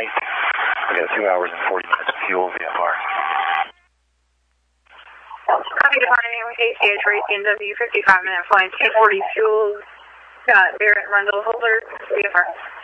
flight. We got 2 hours and 40 minutes of fuel, VFR. Copy departing with ACH racing W 55-minute flight, 240 fuel. Got Barrett Rundle Holder, VFR.